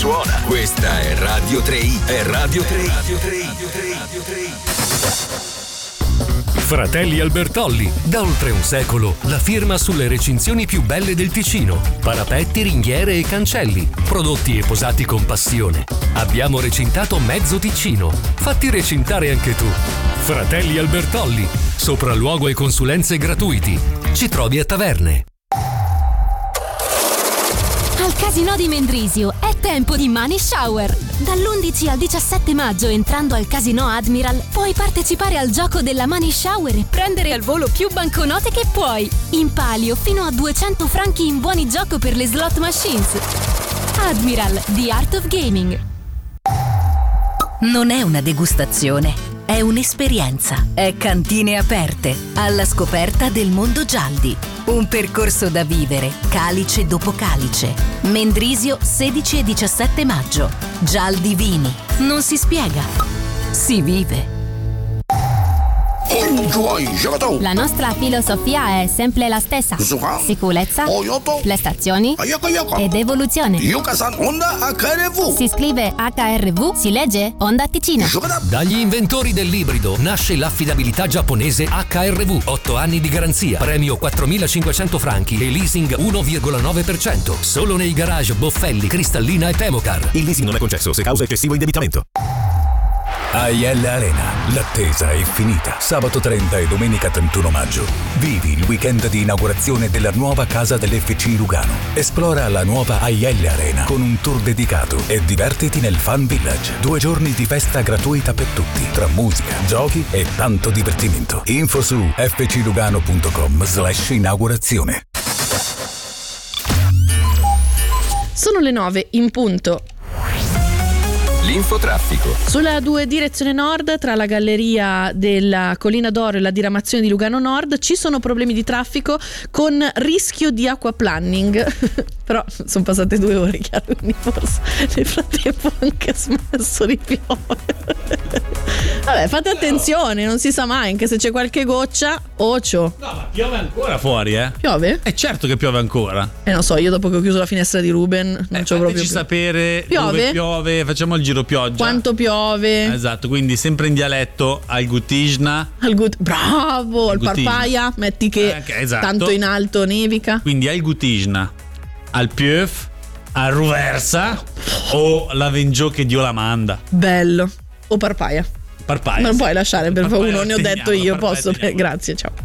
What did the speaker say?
suona. Questa è Radio 3i. È Radio 3i. Radio 3i. Radio 3i. Fratelli Albertolli, da oltre un secolo la firma sulle recinzioni più belle del Ticino. Parapetti, ringhiere e cancelli, prodotti e posati con passione. Abbiamo recintato mezzo Ticino. Fatti recintare anche tu. Fratelli Albertolli, sopralluogo e consulenze gratuiti. Ci trovi a Taverne. Al Casinò di Mendrisio è tempo di Money Shower. Dall'11 al 17 maggio, entrando al Casinò Admiral, puoi partecipare al gioco della Money Shower e prendere al volo più banconote che puoi. In palio fino a 200 franchi in buoni gioco per le slot machines. Admiral, the art of gaming. Non è una degustazione, è un'esperienza. È Cantine Aperte, alla scoperta del mondo Gialdi. Un percorso da vivere, calice dopo calice. Mendrisio, 16 e 17 maggio. Gialdi Vini. Non si spiega, si vive. La nostra filosofia è sempre la stessa: sicurezza, prestazioni ed evoluzione. Si scrive HRV, si legge Honda Ticino. Dagli inventori dell'ibrido nasce l'affidabilità giapponese HRV. 8 anni di garanzia, premio 4.500 franchi e leasing 1,9%. Solo nei garage Boffelli, Cristallina e Pemocar. Il leasing non è concesso se causa eccessivo indebitamento. Aiella Arena, l'attesa è finita. Sabato 30 e domenica 31 maggio. Vivi il weekend di inaugurazione della nuova casa dell'FC Lugano. Esplora la nuova Aiella Arena con un tour dedicato e divertiti nel Fan Village. 2 giorni di festa gratuita per tutti, tra musica, giochi e tanto divertimento. Info su fclugano.com/inaugurazione. Sono le 9 in punto. L'infotraffico. Sulla 2 direzione nord, tra la galleria della Collina d'Oro e la diramazione di Lugano Nord, ci sono problemi di traffico con rischio di acquaplanning. Però sono passate 2 ore, chiaro, quindi forse nel frattempo ha anche smesso di piovere. Vabbè, fate attenzione, non si sa mai, anche se c'è qualche goccia, ocio. No, ma piove ancora fuori, eh? Piove? Certo che piove ancora. Non so, io dopo che ho chiuso la finestra di Ruben non c'ho proprio più. sapere Piove? dove piove, facciamo il giro pioggia. Quanto piove? Esatto, quindi sempre in dialetto al Gutijna. Bravo, al Parpaia, metti che esatto. Tanto in alto nevica. Quindi al Gutijna, al Pieuf, a Ruversa o la Vengiò che Dio la manda. Bello. O Parpaia. Parpaia. Ma non puoi lasciare per favore, ne ho detto io, Parpaia posso? Grazie, ciao.